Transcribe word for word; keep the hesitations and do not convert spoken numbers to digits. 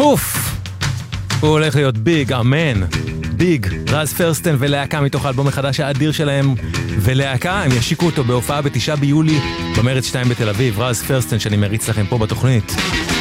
אוף! הוא הולך להיות ביג, אמן. ביג, רז פרסטן ולהקה מתוך האלבום החדש האדיר שלהם, ולהקה, הם ישיקו אותו בהופעה בתשעה ביולי במרץ שתיים בתל אביב. רז פרסטן שאני מריץ לכם פה בתוכנית.